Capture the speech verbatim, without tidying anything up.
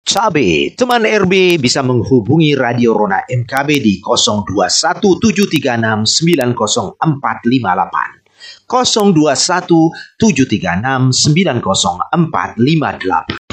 Cabe, teman R B bisa menghubungi Radio Rona M K B di nol dua satu tujuh tiga enam sembilan nol empat lima delapan, nol dua satu tujuh tiga enam sembilan nol empat lima delapan.